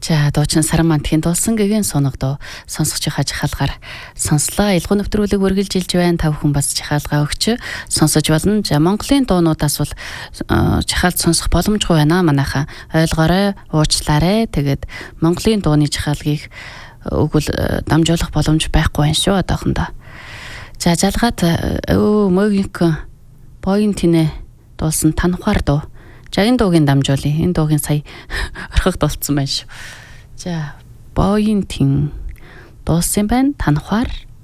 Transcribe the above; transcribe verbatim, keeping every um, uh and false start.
За дуучин Саран мантхийн дуулсан гэгийн сунгадуу сонсогч хаж хаалгаар сонслоо. Илгуу нэвтрүүлэг үргэлжилж байна. Тав хүн бас жахаалгаа өгч сонсож болно. За Монголын дуунуудаас бол жахаалт сонсох боломжгүй байна манайхаа. Ойлгоорой, уучлаарай. Тэгээд Монголын дууны жахаалгийг өгвөл дамжуулах боломж байхгүй байна шүү одоохондоо. За жалгаад өө мөгинк поинтинэ дуулсан танхаар дуу. За энэ дуугийн дамжуулъя. Энэ дуугийн сая орхих дуулсан байна шүү. За поинтин дуулсан байна. Танхаар